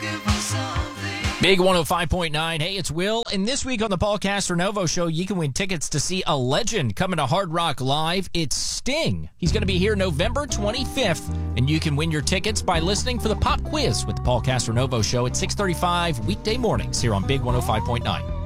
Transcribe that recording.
Big 105.9. Hey, it's Will. And this week on the Paul Castronovo Show, you can win tickets to see a legend coming to Hard Rock Live. It's Sting. He's going to be here November 25th, and you can win your tickets by listening for the pop quiz with the Paul Castronovo Show at 6:35 weekday mornings here on Big 105.9.